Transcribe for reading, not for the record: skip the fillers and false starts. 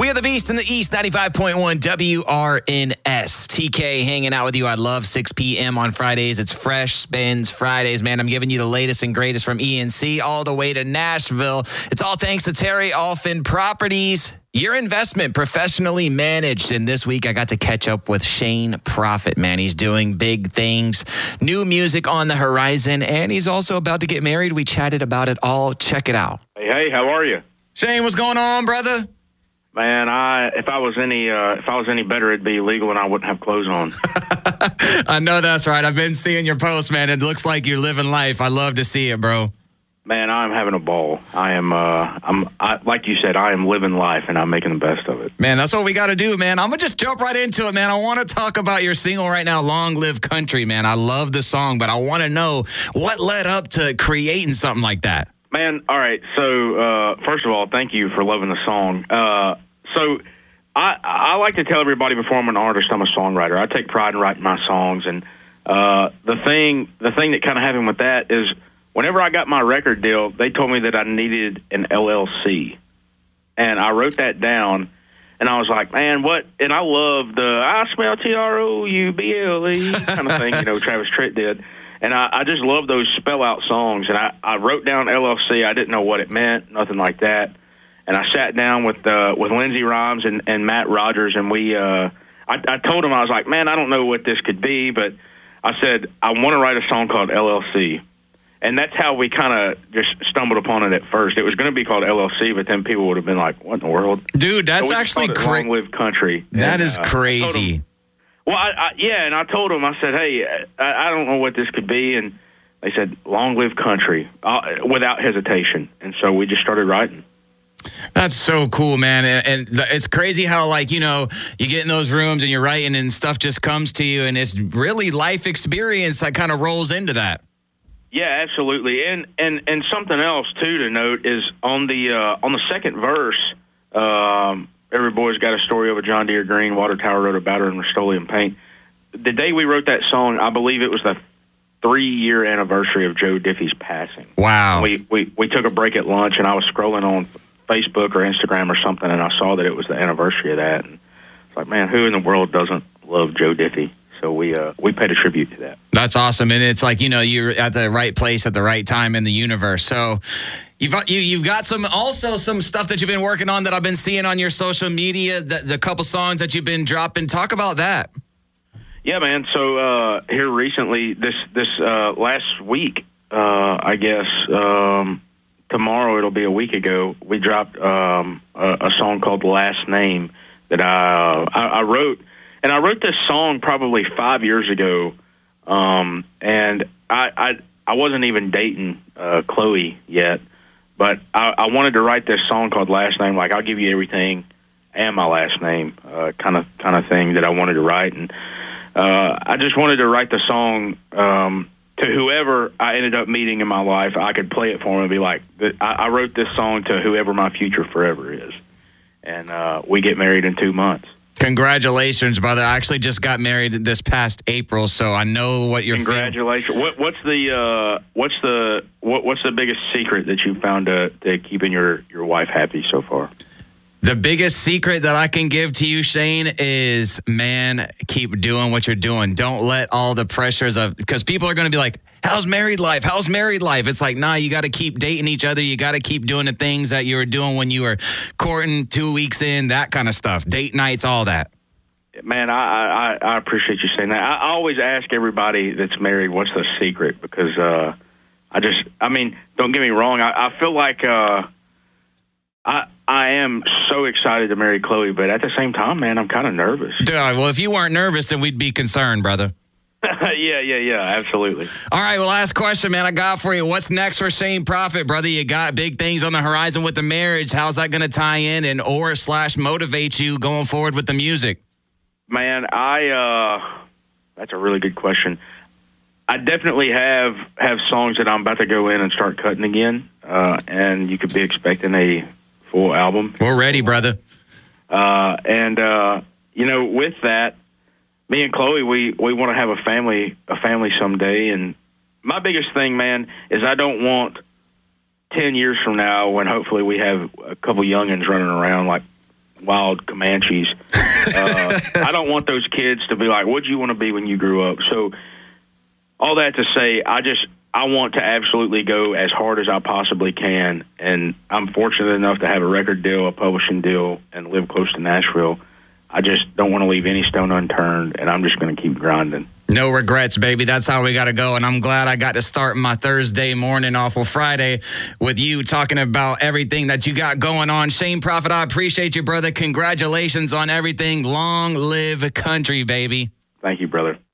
got the Beast in the East, 95.1 WRNS. TK hanging out with you. I love 6 p.m. on Fridays. It's Fresh Spins Fridays, man. I'm giving you the latest and greatest from ENC all the way to Nashville. It's all thanks to Terry Alfin Properties. Your investment professionally managed. And this week I got to catch up with Shane Prophet, man. He's doing big things, new music on the horizon, and he's also about to get married. We chatted about it all. Check it out. Hey, how are you? Shane, what's going on, brother? Man, if I was any better, it'd be illegal and I wouldn't have clothes on. I know that's right. I've been seeing your posts, man. It looks like you're living life. I love to see it, bro. Man, I'm having a ball. Like you said, I am living life, and I'm making the best of it. Man, that's what we got to do, man. I'm going to just jump right into it, man. I want to talk about your single right now, Long Live Country, man. I love the song, but I want to know what led up to creating something like that. Man, all right. So, first of all, thank you for loving the song. So, I like to tell everybody before I'm an artist, I'm a songwriter. I take pride in writing my songs, and the thing that kind of happened with that is, whenever I got my record deal, they told me that I needed an LLC. And I wrote that down, and I was like, man, what? And I love the I smell TROUBLE kind of thing, Travis Tritt did. And I just love those spell-out songs. And I wrote down LLC. I didn't know what it meant, nothing like that. And I sat down with Lindsey Rhymes and Matt Rogers, and I told him, I was like, man, I don't know what this could be, but I said, I want to write a song called LLC. And that's how we kind of just stumbled upon it at first. It was going to be called LLC, but then people would have been like, what in the world? Dude, that's actually crazy. Long Live Country. That is crazy. And I told them, I said, hey, I don't know what this could be. And they said, Long Live Country, without hesitation. And so we just started writing. That's so cool, man. And it's crazy how, you get in those rooms and you're writing and stuff just comes to you. And it's really life experience that kind of rolls into that. Yeah, absolutely. And something else too to note is on the second verse, every boy's got a story of a John Deere green, water tower, rode a batter, and Rust-Oleum paint. The day we wrote that song, I believe it was the 3-year anniversary of Joe Diffie's passing. Wow. We took a break at lunch, and I was scrolling on Facebook or Instagram or something, and I saw that it was the anniversary of that. And it's like, man, who in the world doesn't love Joe Diffie? So we paid a tribute to that. That's awesome, and it's like you're at the right place at the right time in the universe. So you've got some stuff that you've been working on that I've been seeing on your social media. The couple songs that you've been dropping. Talk about that. Yeah, man. So here recently, this last week, I guess tomorrow it'll be a week ago. We dropped a song called "Last Name" that I wrote. And I wrote this song probably 5 years ago, and I wasn't even dating Chloe yet, but I wanted to write this song called "Last Name," like I'll give you everything and my last name, kind of thing that I wanted to write, and I just wanted to write the song to whoever I ended up meeting in my life. I could play it for them and be like, I wrote this song to whoever my future forever is, and we get married in 2 months. Congratulations, brother. I actually just got married this past April, so I know what you're feeling. Congratulations. What's the biggest secret that you found to keeping your wife happy so far? The biggest secret that I can give to you, Shane, is, man, keep doing what you're doing. Don't let all the pressures because people are going to be like, how's married life? How's married life? It's like, nah, you got to keep dating each other. You got to keep doing the things that you were doing when you were courting 2 weeks in, that kind of stuff. Date nights, all that. Man, I appreciate you saying that. I always ask everybody that's married, what's the secret? Because don't get me wrong. I feel like I am so excited to marry Chloe, but at the same time, man, I'm kind of nervous. Dude, well, if you weren't nervous, then we'd be concerned, brother. Yeah, absolutely. All right, well, last question, man, I got for you. What's next for Shane Prophet, brother? You got big things on the horizon with the marriage. How's that going to tie in and / motivate you going forward with the music? Man, that's a really good question. I definitely have songs that I'm about to go in and start cutting again, and you could be expecting a full album. We're ready, brother. With that, me and Chloe, we want to have a family someday. And my biggest thing, man, is I don't want 10 years from now, when hopefully we have a couple youngins running around like wild Comanches. I don't want those kids to be like, what'd you want to be when you grew up? So all that to say, I want to absolutely go as hard as I possibly can, and I'm fortunate enough to have a record deal, a publishing deal, and live close to Nashville. I just don't want to leave any stone unturned, and I'm just going to keep grinding. No regrets, baby. That's how we got to go. And I'm glad I got to start my Thursday morning off of Friday with you talking about everything that you got going on. Shane Prophet, I appreciate you, brother. Congratulations on everything. Long live country, baby. Thank you, brother.